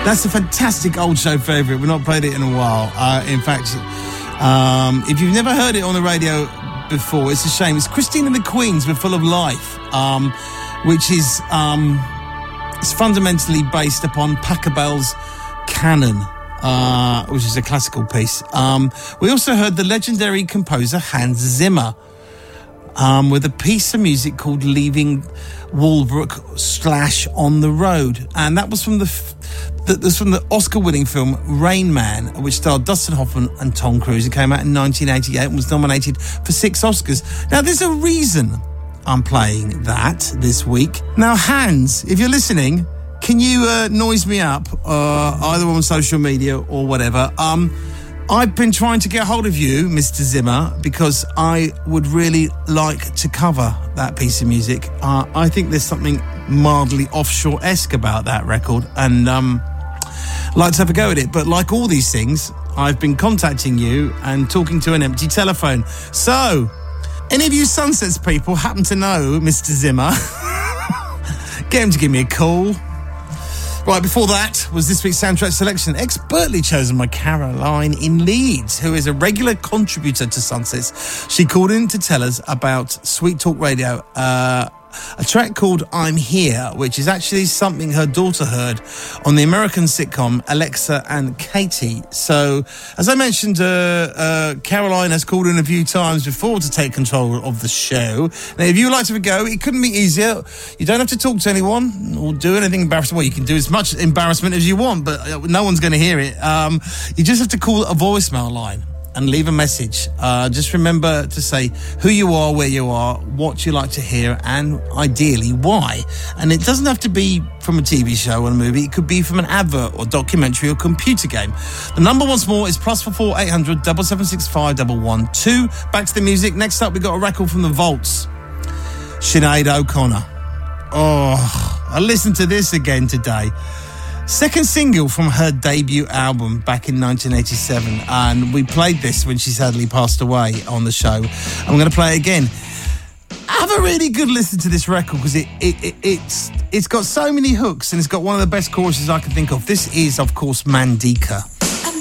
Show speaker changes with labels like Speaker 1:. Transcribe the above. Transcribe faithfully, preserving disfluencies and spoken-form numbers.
Speaker 1: That's a fantastic old show favourite. We've not played it in a while. Uh, in fact, um, if you've never heard it on the radio before, it's a shame. It's Christine and the Queens with Full of Life, um, which is um, it's fundamentally based upon Pachelbel's Canon, uh, which is a classical piece. Um, we also heard the legendary composer Hans Zimmer um, with a piece of music called Leaving Walbrook slash On the Road, and that was from the f- that was from the Oscar-winning film Rain Man, which starred Dustin Hoffman and Tom Cruise. It came out in nineteen eighty-eight and was nominated for six Oscars. Now, there's a reason I'm playing that this week. Now, Hans, if you're listening, can you uh, noise me up, uh, either on social media or whatever? Um, I've been trying to get hold of you, Mister Zimmer, because I would really like to cover that piece of music. Uh, I think there's something mildly offshore-esque about that record, and um, I'd like to have a go at it. But like all these things, I've been contacting you and talking to an empty telephone. So, any of you Sunsets people happen to know Mister Zimmer? Get him to give me a call. Right, before that was this week's soundtrack selection, expertly chosen by Caroline in Leeds, who is a regular contributor to Sunsets. She called in to tell us about Sweet Talk Radio, uh, a track called I'm Here, which is actually something her daughter heard on the American sitcom Alexa and Katie. So, as I mentioned, uh, uh, Caroline has called in a few times before to take control of the show. Now, if you would like to have a go, it couldn't be easier. You don't have to talk to anyone or do anything embarrassing. Well, you can do as much embarrassment as you want, but no one's going to hear it. Um, you just have to call a voicemail line and leave a message. Uh, just remember to say who you are, where you are, what you like to hear, and ideally why. And it doesn't have to be from a T V show or a movie. It could be from an advert or documentary or computer game. The number once more is plus four four eight hundred seven seven six five one one two. Back to the music. Next up, we got a record from the Vaults. Sinead O'Connor. Oh, I listened to this again today. Second single from her debut album back in nineteen eighty-seven, and we played this when she sadly passed away on the show. I'm going to play it again. Have a really good listen to this record, because it, it, it, it's, it's got so many hooks, and it's got one of the best choruses I can think of. This is, of course, Mandika.